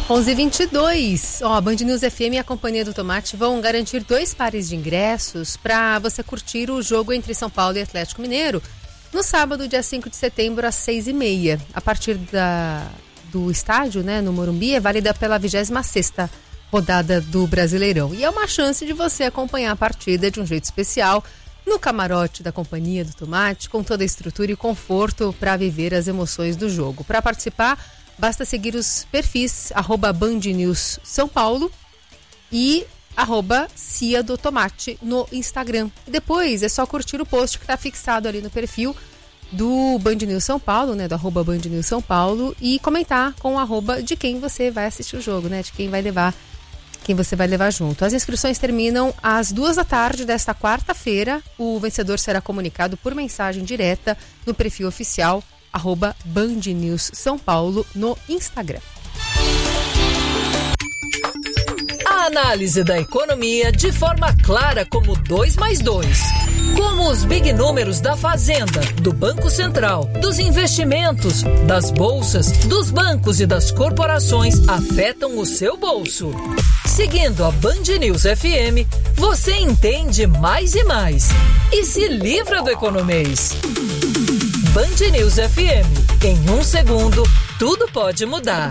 11h22. A Band News FM e a Companhia do Tomate vão garantir 2 pares de ingressos para você curtir o jogo entre São Paulo e Atlético Mineiro no sábado, dia 5 de setembro, às 6h30. A partir do estádio, né, no Morumbi, é válida pela 26ª rodada do Brasileirão. E é uma chance de você acompanhar a partida de um jeito especial no camarote da Companhia do Tomate, com toda a estrutura e conforto para viver as emoções do jogo. Para participar, basta seguir os perfis @BandNewsSãoPaulo e @Cia do Tomate no Instagram. E depois é só curtir o post que está fixado ali no perfil do Band News São Paulo, né, do @Band News São Paulo, e comentar com o @ de quem você vai assistir o jogo, né, de quem você vai levar junto. As inscrições terminam às 14h desta quarta-feira. O vencedor será comunicado por mensagem direta no perfil oficial @Band News São Paulo no Instagram. A análise da economia de forma clara como 2+2. Como os big números da Fazenda, do Banco Central, dos investimentos, das bolsas, dos bancos e das corporações afetam o seu bolso. Seguindo a Band News FM, você entende mais e mais. E se livra do economês. Band News FM. Em 1 segundo, tudo pode mudar.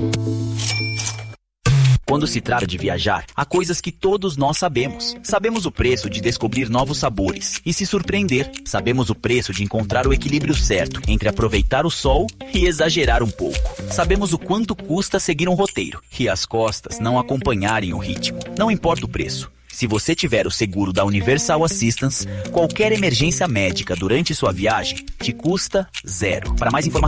Quando se trata de viajar, há coisas que todos nós sabemos. Sabemos o preço de descobrir novos sabores e se surpreender. Sabemos o preço de encontrar o equilíbrio certo entre aproveitar o sol e exagerar um pouco. Sabemos o quanto custa seguir um roteiro e as costas não acompanharem o ritmo. Não importa o preço. Se você tiver o seguro da Universal Assistance, qualquer emergência médica durante sua viagem te custa 0. Para mais informações,